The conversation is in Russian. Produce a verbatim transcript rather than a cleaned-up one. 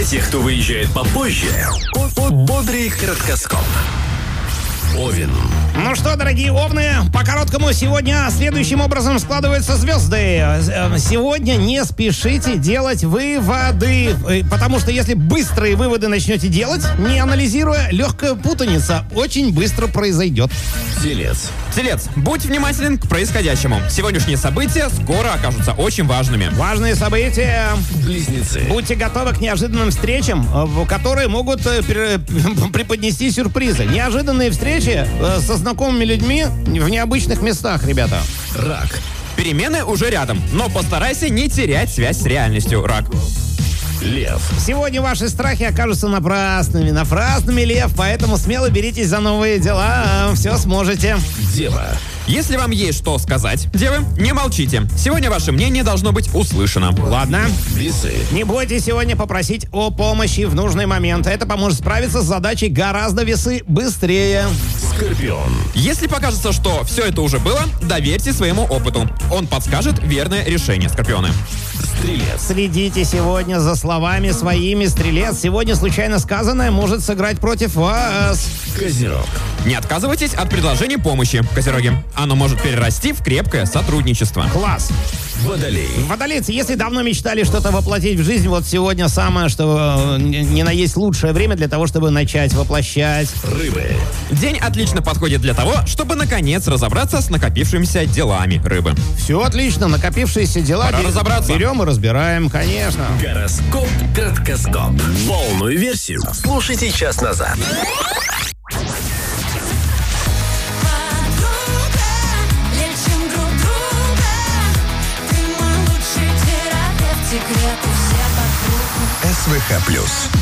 Для тех, кто выезжает попозже, бодрый краткоскоп. Овен. Ну что, дорогие овны, по короткому сегодня следующим образом складываются звезды. Сегодня не спешите делать выводы, потому что если быстрые выводы начнете делать, не анализируя, легкая путаница очень быстро произойдет. Телец. Телец, будь внимателен к происходящему. Сегодняшние события скоро окажутся очень важными. Важные события. Близнецы. Будьте готовы к неожиданным встречам, которые могут преподнести сюрпризы. Неожиданные встречи со знакомыми людьми в необычных местах, ребята. Рак. Перемены уже рядом, но постарайся не терять связь с реальностью, рак. Лев. Сегодня ваши страхи окажутся напрасными. Напрасными, Лев, поэтому смело беритесь за новые дела. Все сможете. Дева. Если вам есть что сказать, девы, не молчите. Сегодня ваше мнение должно быть услышано. Ладно. Весы. Не бойтесь сегодня попросить о помощи в нужный момент. Это поможет справиться с задачей гораздо весы быстрее. Скорпион. Если покажется, что все это уже было, доверьте своему опыту. Он подскажет верное решение, скорпионы. Стрелец. Следите сегодня за словами своими, стрелец. Сегодня случайно сказанное может сыграть против вас. Козерог. Не отказывайтесь от предложений помощи, козероги. Оно может перерасти в крепкое сотрудничество. Класс. Водолей. Водолейцы, если давно мечтали что-то воплотить в жизнь, вот сегодня самое, что не на есть лучшее время для того, чтобы начать воплощать. Рыбы. День отлично подходит для того, чтобы наконец разобраться с накопившимися делами рыбы. Все отлично, накопившиеся дела Пора бе- разобраться. берем и разбираем, конечно. Гороскоп. Краткоскоп. Полную версию слушайте час назад. СВХ плюс.